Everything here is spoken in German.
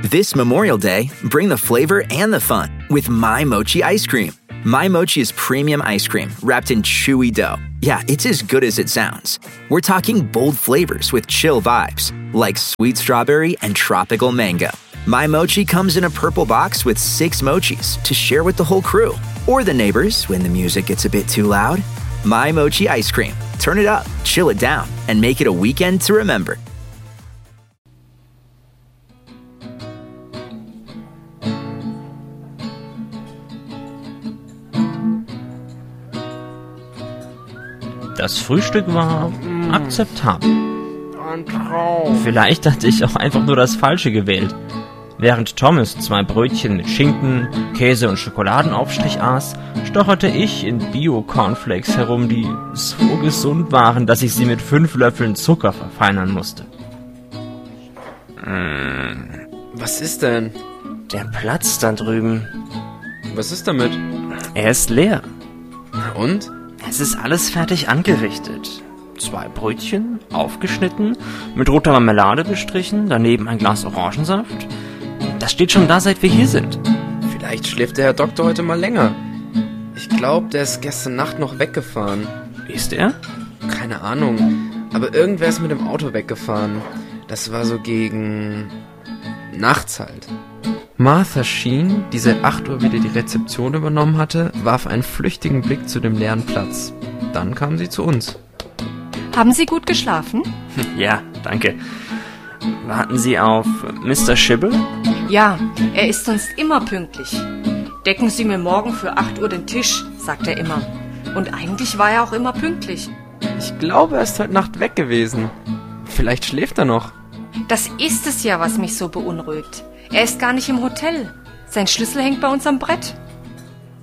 This Memorial Day, bring the flavor and the fun with My Mochi ice cream. My Mochi is premium ice cream wrapped in chewy dough. Yeah, it's as good as it sounds. We're talking bold flavors with chill vibes, like sweet strawberry and tropical mango. My Mochi comes in a purple box with 6 mochis to share with the whole crew. Or the neighbors when the music gets a bit too loud. My Mochi ice cream. Turn it up, chill it down, and make it a weekend to remember. Das Frühstück war akzeptabel. Ein Traum. Vielleicht hatte ich auch einfach nur das Falsche gewählt. Während Thomas 2 Brötchen mit Schinken, Käse und Schokoladenaufstrich aß, stocherte ich in Bio-Cornflakes herum, die so gesund waren, dass ich sie mit 5 Löffeln Zucker verfeinern musste. Was ist denn? Der Platz da drüben. Was ist damit? Er ist leer. Und? Es ist alles fertig angerichtet. 2 Brötchen, aufgeschnitten, mit roter Marmelade bestrichen, daneben ein Glas Orangensaft. Das steht schon da, seit wir hier sind. Vielleicht schläft der Herr Doktor heute mal länger. Ich glaube, der ist gestern Nacht noch weggefahren. Ist er? Keine Ahnung, aber irgendwer ist mit dem Auto weggefahren. Das war so gegen nachts halt. Martha Sheen, die seit 8 Uhr wieder die Rezeption übernommen hatte, warf einen flüchtigen Blick zu dem leeren Platz. Dann kam sie zu uns. Haben Sie gut geschlafen? Ja, danke. Warten Sie auf Mr. Schibble? Ja, er ist sonst immer pünktlich. Decken Sie mir morgen für 8 Uhr den Tisch, sagt er immer. Und eigentlich war er auch immer pünktlich. Ich glaube, er ist heute Nacht weg gewesen. Vielleicht schläft er noch. Das ist es ja, was mich so beunruhigt. Er ist gar nicht im Hotel. Sein Schlüssel hängt bei uns am Brett.